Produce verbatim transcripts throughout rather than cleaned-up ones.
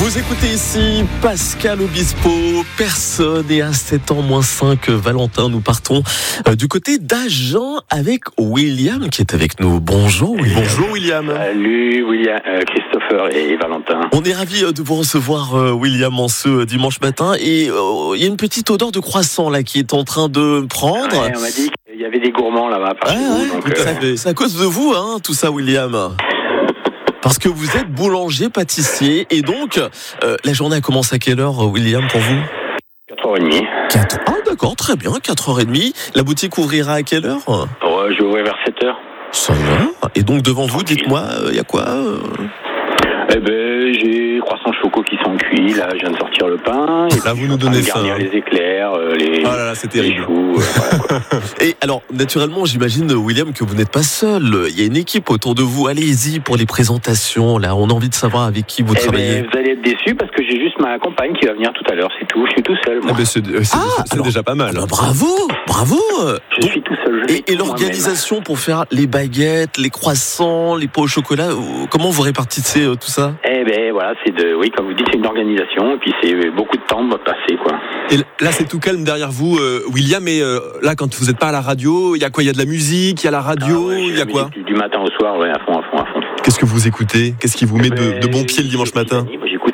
Vous écoutez ici Pascal Obispo, personne et à sept ans moins cinq, Valentin. Nous partons euh, du côté d'Agen avec William qui est avec nous. Bonjour William. Bonjour William. Salut William, euh, Christopher et Valentin. On est ravis euh, de vous recevoir euh, William en ce euh, dimanche matin et il euh, y a une petite odeur de croissant là qui est en train de prendre. Ouais, on m'a dit qu'il y avait des gourmands là-bas par chez ouais, vous, ouais, donc, tout à euh... fait. C'est à cause de vous hein, tout ça William. Parce que vous êtes boulanger, pâtissier, et donc, euh, la journée a commencé à quelle heure, William, pour vous ? quatre heures trente. quatre Ah d'accord, très bien, quatre heures trente. La boutique ouvrira à quelle heure ? Ouais, je vais ouvrir vers sept heures. Ça va. Et donc, devant vous, dites-moi, il euh, y a quoi euh... Eh ben, j'ai croissants choco qui sont cuits, là, je viens de sortir le pain. Et là, vous nous donnez faim. Garnir les éclairs, euh, les, oh là là, c'est terrible. les choux, euh, voilà, quoi. Et alors, naturellement, j'imagine, William, que vous n'êtes pas seul. Il y a une équipe autour de vous. Allez-y pour les présentations. Là, on a envie de savoir avec qui vous eh travaillez. ben, vous allez être déçus parce que j'ai juste ma compagne qui va venir tout à l'heure, c'est tout. Je suis tout seul. Moi. Eh ben, c'est c'est, Ah, c'est alors, déjà pas mal. Ah bah, bravo, bravo. Je Donc, suis tout seul. Je fais Et, tout et l'organisation pour faire les baguettes, les croissants, les pots au chocolat, comment vous répartissez euh, tout ça ? Eh ben voilà, c'est de, oui, comme vous dites, c'est une organisation et puis c'est beaucoup de temps de passer, quoi. Et là, c'est tout calme derrière vous, euh, William. Et euh, là, quand vous n'êtes pas à la radio, il y a quoi ? Il y a de la musique, il y a la radio, Ah ouais, il y a quoi ? du, du matin au soir, ouais, à fond, à fond, à fond. Qu'est-ce que vous écoutez ? Qu'est-ce qui vous met de, de bon pied le dimanche matin ? Moi, j'écoute.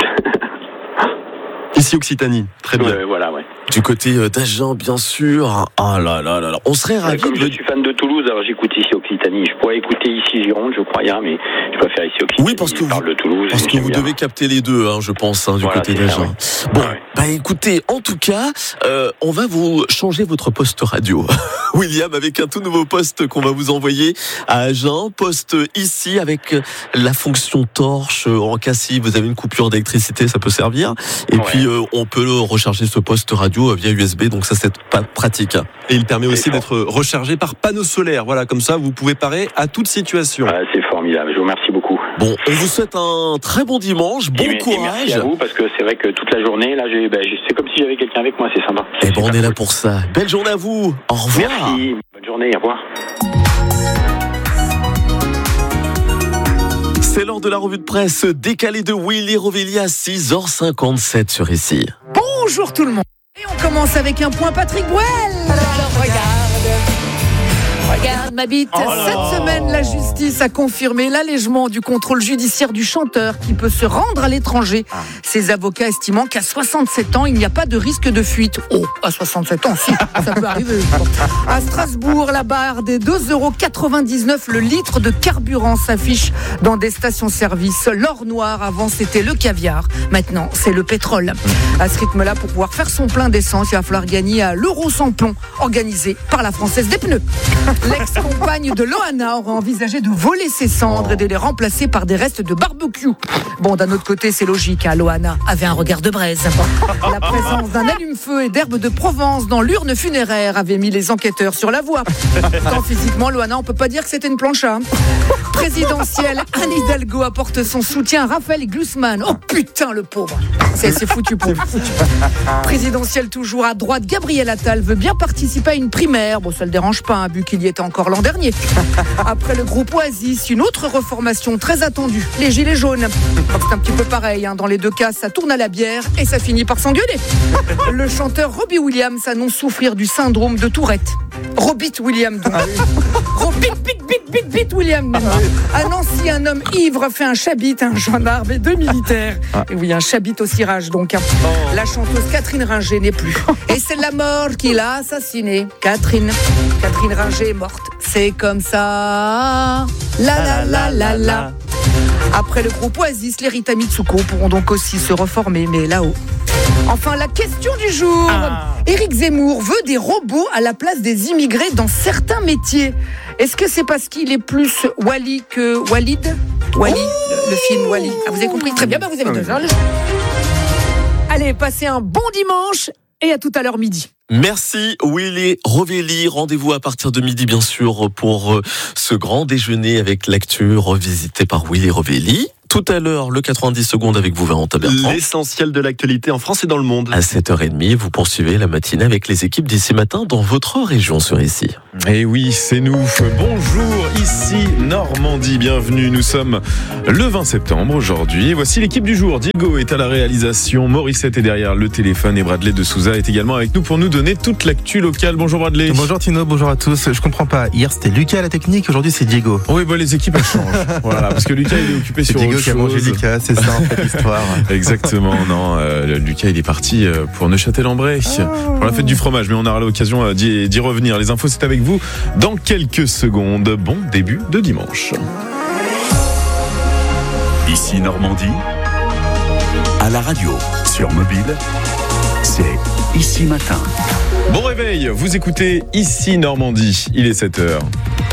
Ici, Occitanie. Très bien. Euh, voilà, ouais. Du côté d'Agen, bien sûr. Ah là là là là. On serait ravis Comme de... je suis fan de Toulouse, alors j'écoute ici Occitanie. Je pourrais écouter ici Gironde, je crois, mais je préfère ici Occitanie. Oui, parce que je parle vous, de Toulouse. parce que vous bien. devez capter les deux, hein, je pense, hein, du Voilà, côté c'est ça, d'Agen. ouais. Bon, Ouais. bah écoutez, en tout cas, euh, on va vous changer votre poste radio, William, avec un tout nouveau poste qu'on va vous envoyer à Agen. Poste ici avec la fonction torche. En cas si vous avez une coupure d'électricité, ça peut servir. Et Ouais. puis euh, on peut recharger ce poste radio via U S B, donc ça c'est pas pratique. Et il permet aussi fort. d'être rechargé par panneau solaire. Voilà, comme ça, vous pouvez parer à toute situation. Voilà, c'est formidable. Je vous remercie beaucoup. Bon, on vous souhaite un très bon dimanche, bon et, courage. Et merci à vous parce que c'est vrai que toute la journée, là, j'ai, ben, c'est comme si j'avais quelqu'un avec moi. C'est sympa. Eh C'est ben, on super est là cool. pour ça. Belle journée à vous. Au revoir. Merci. Bonne journée. Au revoir. C'est l'heure de la revue de presse décalée de Willy Rovelli à six heures cinquante-sept sur ici. Bonjour tout le monde. Et on commence avec un point Patrick Bruel. Alors regarde, regarde ma bite. Cette semaine, la justice a confirmé l'allègement du contrôle judiciaire du chanteur qui peut se rendre à l'étranger. Ses avocats estimant qu'à soixante-sept ans, il n'y a pas de risque de fuite. Oh, à soixante-sept ans, si, ça peut arriver. À Strasbourg, la barre des deux euros quatre-vingt-dix-neuf le litre de carburant s'affiche dans des stations-service. L'or noir, avant, c'était le caviar. Maintenant, c'est le pétrole. À ce rythme-là, pour pouvoir faire son plein d'essence, il va falloir gagner à l'euro sans plomb, organisé par la Française des pneus. L'ex-compagne de Loana aurait envisagé de voler ses cendres et de les remplacer par des restes de barbecue. Bon, d'un autre côté, c'est logique, hein, Loana avait un regard de braise. La présence d'un allume-feu et d'herbes de Provence dans l'urne funéraire avait mis les enquêteurs sur la voie. Tant physiquement, Loana, on peut pas dire que c'était une plancha. Présidentielle, Anne Hidalgo apporte son soutien à Raphaël Glucksmann. Oh putain, le pauvre. C'est, c'est foutu pour lui. Présidentielle toujours à droite, Gabriel Attal veut bien participer à une primaire. Bon, ça le dérange pas, hein, vu qu'il y était encore l'an dernier. Après le groupe Oasis, une autre reformation très attendue, les Gilets jaunes. C'est un petit peu pareil, hein. Dans les deux cas, ça tourne à la bière et ça finit par s'engueuler. Le chanteur Robbie Williams annonce souffrir du syndrome de Tourette. Robit Williams. Donc. Robit, bit, bit, bit, bit Williams. À Nancy, un homme ivre fait un chabit à un gendarme et deux militaires. Et oui, un chabit au cirage donc. La chanteuse Catherine Ringer n'est plus. Et c'est la mort qui l'a assassinée. Catherine. Catherine Ringer est morte. C'est comme ça. La la la la la. Après le groupe Oasis, les Rita Mitsuko pourront donc aussi se reformer, mais là-haut. Enfin, la question du jour. Ah. Éric Zemmour veut des robots à la place des immigrés dans certains métiers. Est-ce que c'est parce qu'il est plus Wally que Walid ? Wally, oh le, le film Wally. Ah, vous avez compris ? Très bien, bah vous avez deux heures. Allez, passez un bon dimanche et à tout à l'heure midi. Merci Willy Rovelli. Rendez-vous à partir de midi, bien sûr, pour ce grand déjeuner avec l'actu revisité par Willy Rovelli. Tout à l'heure, le quatre-vingt-dix secondes avec vous, Valentin Bertrand. L'essentiel de l'actualité en France et dans le monde. À sept heures trente, vous poursuivez la matinée avec les équipes d'ici matin dans votre région sur ici. Et oui, c'est nous. Bonjour, ici Normandie. Bienvenue. Nous sommes le vingt septembre aujourd'hui. Voici l'équipe du jour. Diego est à la réalisation. Morissette est derrière le téléphone et Bradley de Souza est également avec nous pour nous donner toute l'actu locale. Bonjour Bradley. Bonjour Tino, bonjour à tous. Je comprends pas. Hier c'était Lucas à la technique, aujourd'hui c'est Diego. Oui, bah les équipes elles changent. Voilà, parce que Lucas il est occupé c'est sur Diego autre qui a chose. mangé Lucas, c'est ça en fait l'histoire. Exactement. Non, euh, Lucas il est parti pour Neuchâtel-en-Bray oh. pour la fête du fromage, mais on aura l'occasion d'y, d'y revenir. Les infos c'est avec vous dans quelques secondes. Bon début de dimanche. Ici Normandie, à la radio, sur mobile, c'est Ici Matin. Bon réveil, vous écoutez Ici Normandie, il est sept heures.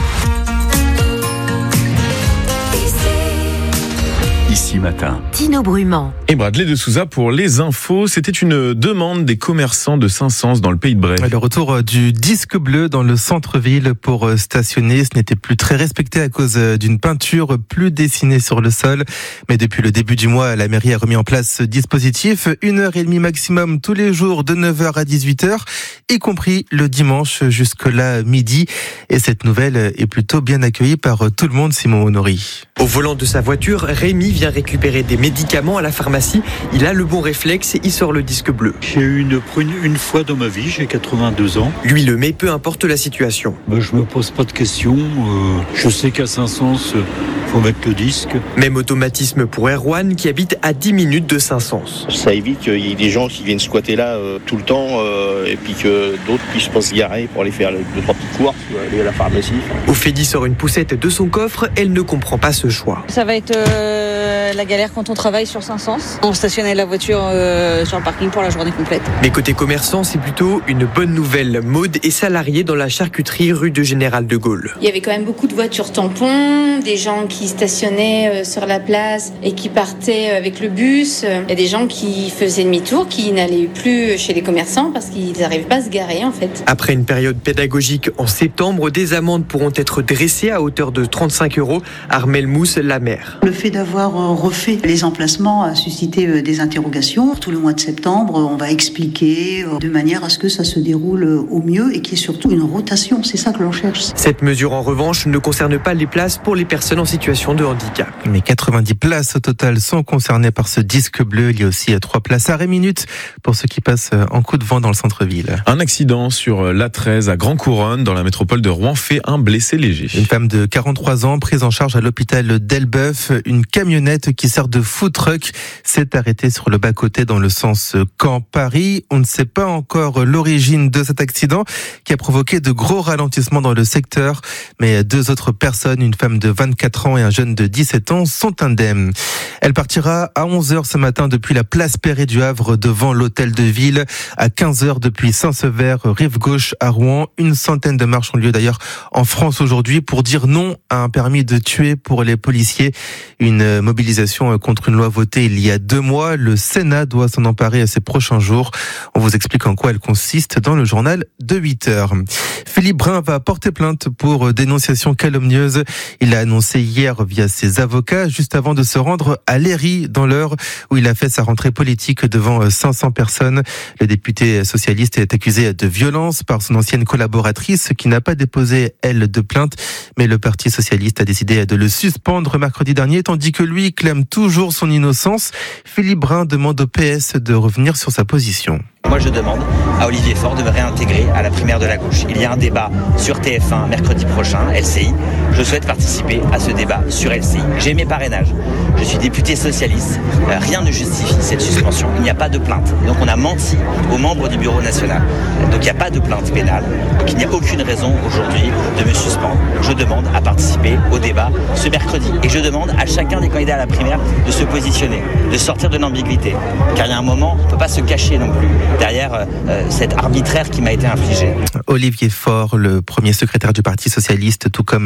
Ici Matin. Tino Brumand. Et Bradley de Souza pour les infos. C'était une demande des commerçants de Saint-Saëns dans le Pays de Bray. Le retour du disque bleu dans le centre-ville pour stationner, ce n'était plus très respecté à cause d'une peinture plus dessinée sur le sol. Mais depuis le début du mois, la mairie a remis en place ce dispositif. Une heure et demie maximum tous les jours de neuf heures à dix-huit heures, y compris le dimanche jusque-là midi. Et cette nouvelle est plutôt bien accueillie par tout le monde, Simon Honori. Au volant de sa voiture, Rémi vient récupérer des médicaments à la pharmacie. Il a le bon réflexe et il sort le disque bleu. J'ai eu une prune une fois dans ma vie, j'ai quatre-vingt-deux ans. Lui le met, peu importe la situation. Ben, je me pose pas de questions. Euh, je sais qu'à Saint-Saëns, faut mettre le disque. Même automatisme pour Erwan qui habite à dix minutes de Saint-Saëns. Ça évite qu'il y ait des gens qui viennent squatter là euh, tout le temps euh, et puis que d'autres puissent pas se garer pour aller faire deux trois petites courses ou aller à la pharmacie. Ophélie sort une poussette de son coffre, elle ne comprend pas ce choix. Ça va être euh, la galère quand on travaille sur Saint-Saëns. On stationnait la voiture euh, sur le parking pour la journée complète. Mais côté commerçant, c'est plutôt une bonne nouvelle. Maud est salariée dans la charcuterie rue de Général de Gaulle. Il y avait quand même beaucoup de voitures tampons, des gens qui stationnaient sur la place et qui partaient avec le bus. Il y a des gens qui faisaient demi-tour, qui n'allaient plus chez les commerçants parce qu'ils n'arrivaient pas à se garer en fait. Après une période pédagogique en septembre, des amendes pourront être dressées à hauteur de trente-cinq euros. Armelle Mousse, la maire. Le fait d'avoir refait les emplacements a suscité des interrogations. Tout le mois de septembre, on va expliquer de manière à ce que ça se déroule au mieux et qu'il y ait surtout une rotation. C'est ça que l'on cherche. Cette mesure, en revanche, ne concerne pas les places pour les personnes en situation de handicap. Mais quatre-vingt-dix places au total sont concernées par ce disque bleu. Il y a aussi trois places arrêt minute pour ceux qui passent en coup de vent dans le centre-ville. Un accident sur l'A treize à Grand Couronne, dans la métropole de Rouen, fait un blessé léger. Une femme de quarante-trois ans prise en charge à l'hôpital d'Elbeuf. Une camionnette qui sert de food truck s'est arrêtée sur le bas-côté dans le sens Caen-Paris. On ne sait pas encore l'origine de cet accident qui a provoqué de gros ralentissements dans le secteur. Mais deux autres personnes, une femme de vingt-quatre ans et un jeune de dix-sept ans, sont indemnes. Elle partira à onze heures ce matin depuis la place Perret du Havre devant l'hôtel de ville. À quinze heures depuis Saint-Sever, rive gauche à Rouen. Une centaine de marches ont lieu d'ailleurs en France aujourd'hui pour dire non à un permis de tuer pour les policiers. Une mobilisation contre une loi votée il y a deux mois. Le Sénat doit s'en emparer à ces prochains jours. On vous explique en quoi elle consiste dans le journal de huit heures. Philippe Brun va porter plainte pour dénonciation calomnieuse. Il l'a annoncé hier via ses avocats, juste avant de se rendre à Léry, dans l'Eure, où il a fait sa rentrée politique devant cinq cents personnes. Le député socialiste est accusé de violence par son ancienne collaboratrice, qui n'a pas déposé, elle, de plainte. Mais le Parti socialiste a décidé de le suspendre mercredi dernier, tandis que lui clame toujours son innocence. Philippe Brun demande au P S de revenir sur sa position. Moi, je demande à Olivier Faure de me réintégrer à la primaire de la gauche. Il y a un débat sur T F un mercredi prochain, L C I. Je souhaite participer à ce débat sur L C I. J'ai mes parrainages. Je suis député socialiste. Rien ne justifie cette suspension. Il n'y a pas de plainte. Donc, on a menti aux membres du Bureau national. Donc, il n'y a pas de plainte pénale. Donc, il n'y a aucune raison aujourd'hui de me suspendre. Je demande à participer au débat ce mercredi. Et je demande à chacun des candidats à la primaire de se positionner, de sortir de l'ambiguïté. Car il y a un moment, on ne peut pas se cacher non plus derrière euh, cet arbitraire qui m'a été infligé. Olivier Faure, le premier secrétaire du Parti socialiste, tout comme Raphaël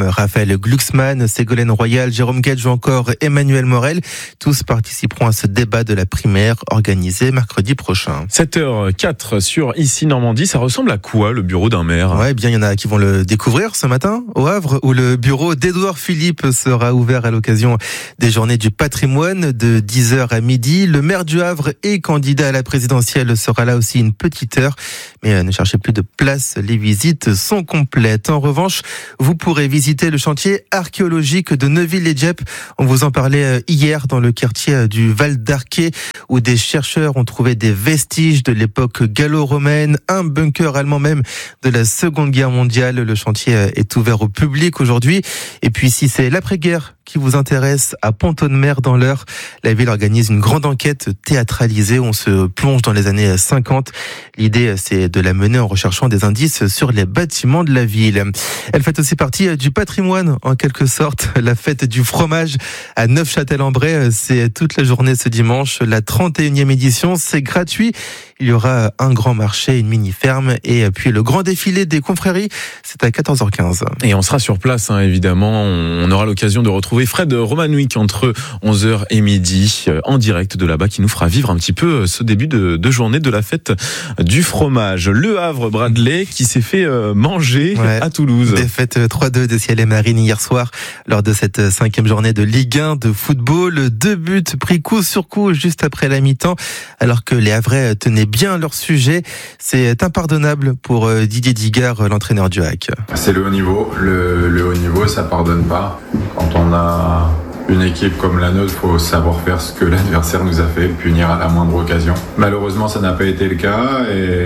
Raphaël Glucksmann, Ségolène Royal, Jérôme Gage ou encore Emmanuel Morel. Tous participeront à ce débat de la primaire organisé mercredi prochain. sept heures quatre sur Ici Normandie, ça ressemble à quoi le bureau d'un maire ? Ouais, bien il y en a qui vont le découvrir ce matin au Havre où le bureau d'Édouard Philippe sera ouvert à l'occasion des journées du patrimoine de dix heures à midi. Le maire du Havre et candidat à la présidentielle sera là aussi une petite heure. Mais ne cherchez plus de place, les visites sont complètes. En revanche, vous pourrez visiter le chantier archéologique de Neuville-les-Dieppe. On vous en parlait hier dans le quartier du Val d'Arquet où des chercheurs ont trouvé des vestiges de l'époque gallo-romaine, un bunker allemand même de la Seconde Guerre mondiale. Le chantier est ouvert au public aujourd'hui. Et puis si c'est l'après-guerre qui vous intéresse, à Pont-de-Mer dans l'Eure, la ville organise une grande enquête théâtralisée. On se plonge dans les années cinquante. L'idée, c'est de la mener en recherchant des indices sur les bâtiments de la ville. Elle fait aussi partie du patrimoine, en quelque sorte. La fête du fromage à Neufchâtel-en-Bray, c'est toute la journée ce dimanche. La trente et unième édition, c'est gratuit. Il y aura un grand marché, une mini-ferme et puis le grand défilé des confréries, c'est à quatorze heures quinze. Et on sera sur place, hein, évidemment. On aura l'occasion de retrouver Fred Romanwick entre onze heures et midi en direct de là-bas qui nous fera vivre un petit peu ce début de, de journée de la fête du fromage. Le Havre Bradley qui s'est fait manger ouais, à Toulouse. Défaite trois deux des Ciel et Marine hier soir lors de cette cinquième journée de Ligue un de football. Deux buts pris coup sur coup juste après la mi-temps alors que les Havrais tenaient bien leur sujet. C'est impardonnable pour Didier Digard, l'entraîneur du H A C. C'est le haut niveau. Le, le haut niveau, ça pardonne pas. Quand on a une équipe comme la nôtre, il faut savoir faire ce que l'adversaire nous a fait, le punir à la moindre occasion. Malheureusement, ça n'a pas été le cas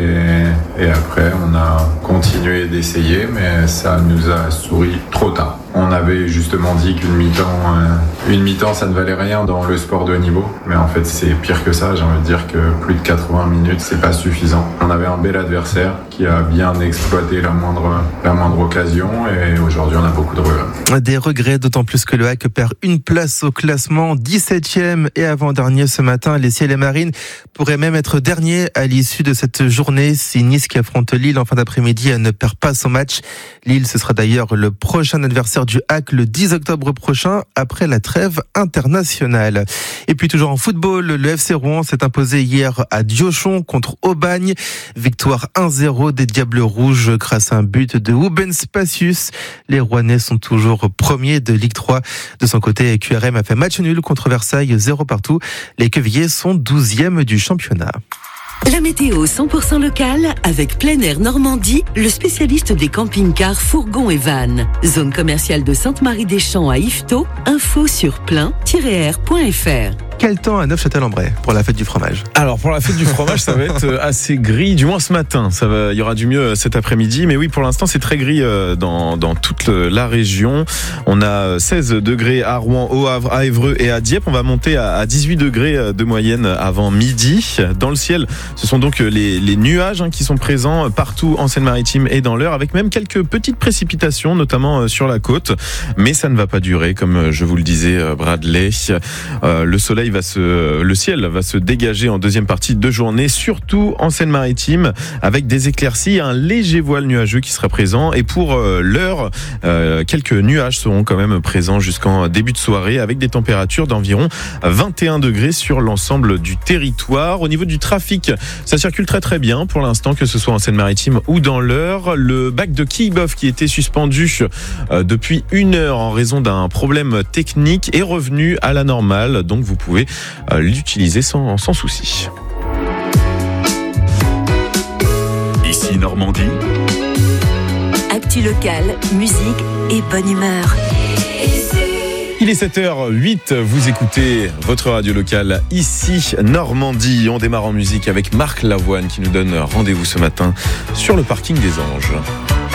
et, et après, on a continué d'essayer, mais ça nous a souri trop tard. On avait justement dit qu'une mi-temps, euh, une mi-temps, ça ne valait rien dans le sport de haut niveau. Mais en fait, c'est pire que ça. J'ai envie de dire que plus de quatre-vingts minutes, c'est pas suffisant. On avait un bel adversaire qui a bien exploité la moindre, la moindre occasion. Et aujourd'hui, on a beaucoup de regrets. Des regrets, d'autant plus que le H A C perd une place au classement, dix-septième et avant-dernier ce matin. Les Ciel et Marine pourraient même être derniers à l'issue de cette journée. Si Nice qui affronte Lille en fin d'après-midi ne perd pas son match. Lille, ce sera d'ailleurs le prochain adversaire du H A C le dix octobre prochain après la trêve internationale. Et puis toujours en football, le F C Rouen s'est imposé hier à Diochon contre Aubagne. Victoire un zéro des Diables Rouges grâce à un but de Ouben Spacius. Les Rouennais sont toujours premiers de Ligue trois. De son côté, Q R M a fait match nul contre Versailles, zéro partout. Les Quevilliers sont douzième du championnat. La météo cent pour cent locale avec Plein Air Normandie, le spécialiste des camping-cars, fourgons et vannes. Zone commerciale de Sainte-Marie-des-Champs à Yvetot. Info sur plein tiret air point f r. Quel temps à Neufchâtel-en-Bray pour la fête du fromage? Alors pour la fête du fromage, ça va être assez gris, du moins ce matin. Ça va, il y aura du mieux cet après-midi, mais oui, pour l'instant c'est très gris dans dans toute la région. On a seize degrés à Rouen, au Havre, à Évreux et à Dieppe. On va monter à dix-huit degrés de moyenne avant midi. Dans le ciel, ce sont donc les les nuages hein, qui sont présents partout en Seine-Maritime et dans l'Eure, avec même quelques petites précipitations, notamment sur la côte. Mais ça ne va pas durer, comme je vous le disais, Bradley. Euh, le soleil va se, le ciel va se dégager en deuxième partie de journée, surtout en Seine-Maritime, avec des éclaircies, un léger voile nuageux qui sera présent. Et pour euh, l'heure, euh, quelques nuages seront quand même présents jusqu'en début de soirée, avec des températures d'environ vingt et un degrés sur l'ensemble du territoire. Au niveau du trafic, ça circule très très bien pour l'instant, que ce soit en Seine-Maritime ou dans l'Eure. Le bac de Quillebeuf qui était suspendu euh, depuis une heure en raison d'un problème technique est revenu à la normale, donc vous pouvez euh, l'utiliser sans, sans souci. Ici Normandie. Actu locale, musique et bonne humeur. Il est sept heures huit, vous écoutez votre radio locale Ici Normandie. On démarre en musique avec Marc Lavoine qui nous donne rendez-vous ce matin sur le parking des Anges.